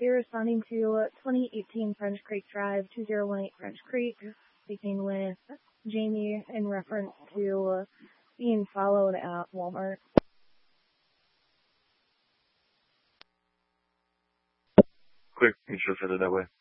You're responding to 2018 French Creek Drive, 2018 French Creek, speaking with Jamie in reference to being followed at Walmart. Clear. You should have said it that way.